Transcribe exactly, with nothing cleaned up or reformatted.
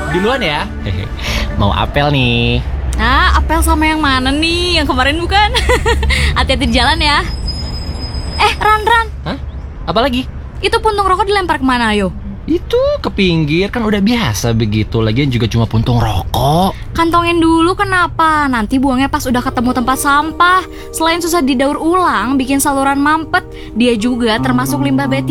Duluan ya. Hehe. Mau apel nih. Ah, apel sama yang mana nih? Yang kemarin bukan? Hati-hati di jalan ya. Eh, Ran, Ran. Hah? Apa lagi? Itu puntung rokok dilempar kemana, ayo? Itu ke pinggir, kan udah biasa begitu. Lagian juga cuma puntung rokok. Kantongin dulu, kenapa? Nanti buangnya pas udah ketemu tempat sampah. Selain susah didaur ulang, bikin saluran mampet, dia juga termasuk limbah B tiga.